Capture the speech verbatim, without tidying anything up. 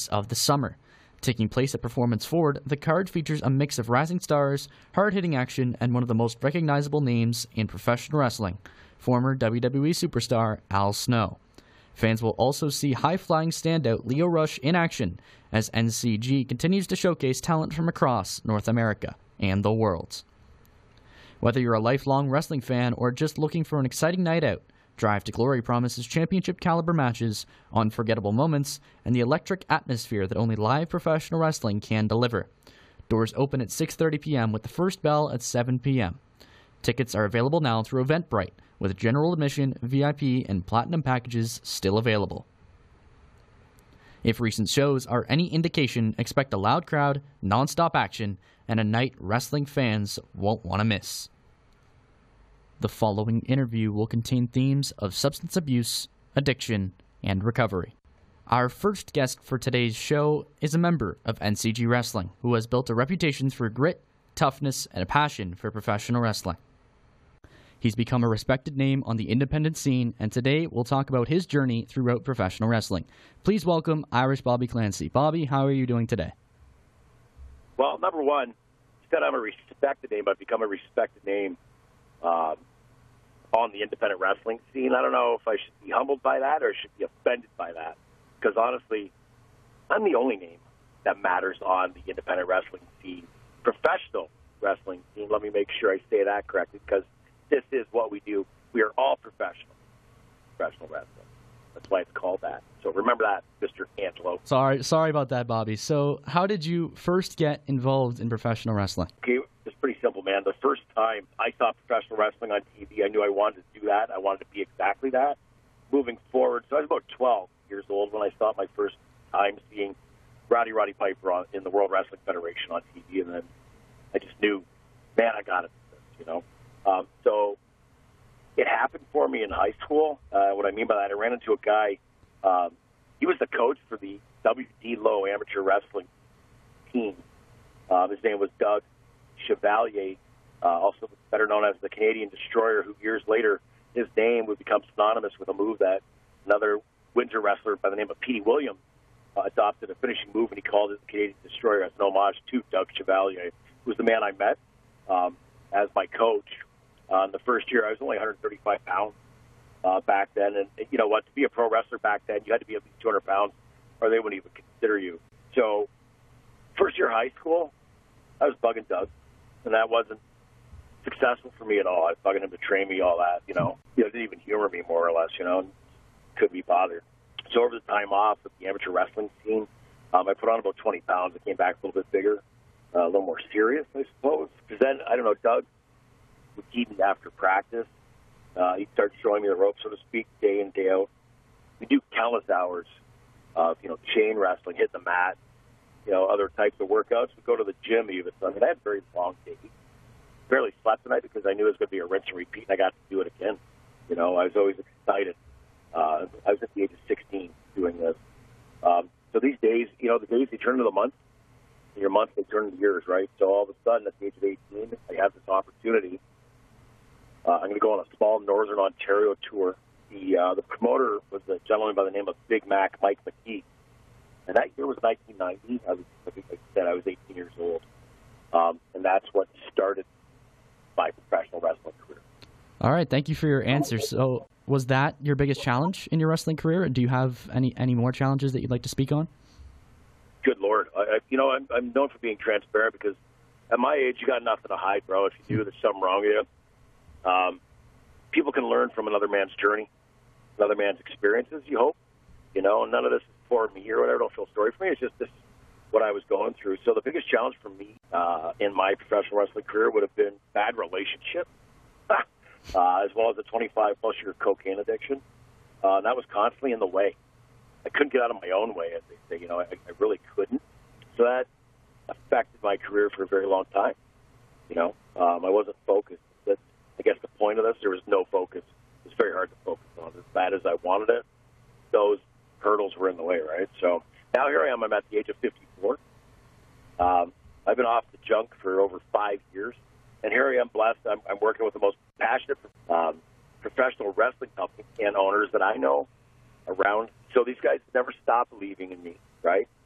events of the summer. Taking place at Performance Ford, the card features a mix of rising stars, hard-hitting action, and one of the most recognizable names in professional wrestling, former W W E superstar Al Snow. Fans will also see high-flying standout Lio Rush in action as N C G continues to showcase talent from across North America and the world. Whether you're a lifelong wrestling fan or just looking for an exciting night out, Drive to Glory promises championship-caliber matches, unforgettable moments, and the electric atmosphere that only live professional wrestling can deliver. Doors open at six thirty p.m. with the first bell at seven p.m. Tickets are available now through Eventbrite, with general admission, V I P, and platinum packages still available. If recent shows are any indication, expect a loud crowd, non-stop action, and a night wrestling fans won't want to miss. The following interview will contain themes of substance abuse, addiction, and recovery. Our first guest for today's show is a member of N C G Wrestling who has built a reputation for grit, toughness, and a passion for professional wrestling. He's become a respected name on the independent scene, and today we'll talk about his journey throughout professional wrestling. Please welcome Irish Bobby Clancy. Bobby, how are you doing today? Well, number one, instead I'm a respected name, I've become a respected name um, on the independent wrestling scene. I don't know if I should be humbled by that or should be offended by that, because honestly, I'm the only name that matters on the independent wrestling scene, professional wrestling scene. Let me make sure I say that correctly, because this is what we do. We are all professional, professional wrestling. That's why it's called that. So remember that, Mister Angelo. Sorry, sorry about that, Bobby. So how did you first get involved in professional wrestling? Okay, it's pretty simple, man. The first time I saw professional wrestling on T V, I knew I wanted to do that. I wanted to be exactly that. Moving forward, so I was about twelve years old when I saw my first time seeing Rowdy Roddy Piper on, in the World Wrestling Federation on T V, and then I just knew, man, I got it. You know, um, so it happened for me in high school. Uh, what I mean by that, I ran into a guy. Um, he was the coach for the W D Low amateur wrestling team. Uh, his name was Doug Chevalier, uh, also better known as the Canadian Destroyer, who years later, his name would become synonymous with a move that another Windsor wrestler by the name of Petey Williams uh, adopted a finishing move, and he called it the Canadian Destroyer as an homage to Doug Chevalier, who was the man I met um, as my coach. Uh, in the first year, I was only one hundred thirty-five pounds uh, back then. And you know what? To be a pro wrestler back then, you had to be at least two hundred pounds, or they wouldn't even consider you. So, first year of high school, I was bugging Doug, and that wasn't successful for me at all. I was bugging him to train me, all that, you know. You know, didn't even humor me, more or less, you know. Couldn't be bothered. So over the time off with the amateur wrestling scene, um, I put on about twenty pounds. I came back a little bit bigger, uh, a little more serious, I suppose. Because then, I don't know, Doug would keep me after practice. Uh, he'd start showing me the ropes, so to speak, day in, day out. We do countless hours of, you know, chain wrestling, hit the mat, you know, other types of workouts. We'd go to the gym even. So, I mean, I had very long days. Barely slept tonight because I knew it was going to be a rinse and repeat, and I got to do it again. You know, I was always excited. Uh, I was at the age of sixteen doing this. Um, so these days, you know, the days, they turn into the months, and your months, they turn into years, right? So all of a sudden, at the age of eighteen, I have this opportunity. Uh, I'm going to go on a small Northern Ontario tour. The uh, the promoter was a gentleman by the name of Big Mac, Mike McKee. And that year was nineteen ninety. I was, like I said, I was eighteen years old. Um, and that's what started my professional wrestling career. All right, thank you for your answer. So was that your biggest challenge in your wrestling career? Do you have any, any more challenges that you'd like to speak on? Good Lord. I, I, you know, I'm, I'm known for being transparent because at my age, you got nothing to hide, bro. If you do, there's something wrong with you. Um, people can learn from another man's journey, another man's experiences, you hope. You know, and none of this is for me or whatever. Don't feel sorry for me. It's just this is what I was going through. So the biggest challenge for me uh, in my professional wrestling career would have been bad relationships. Uh, as well as a twenty-five plus year cocaine addiction. Uh, that was constantly in the way. I couldn't get out of my own way, as they say. You know, I, I really couldn't. So that affected my career for a very long time. You know, um, I wasn't focused. That's, I guess, the point of this. There was no focus. It was very hard to focus on. As bad as I wanted it, those hurdles were in the way, right? So now here I am. I'm at the age of fifty-four. Um, I've been off the junk for over five years. And here I am, blessed. I'm, I'm working with the most passionate um, professional wrestling company and owners that I know around. So these guys never stop believing in me, right?